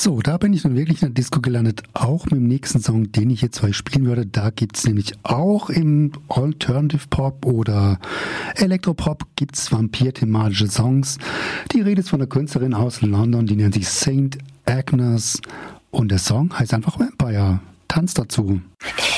So, da bin ich nun wirklich in der Disco gelandet, auch mit dem nächsten Song, den ich jetzt euch spielen würde. Da gibt es nämlich auch im Alternative Pop oder Elektropop gibt's vampir-thematische Songs. Die Rede ist von einer Künstlerin aus London, die nennt sich Saint Agnes und der Song heißt einfach Vampire. Tanz dazu.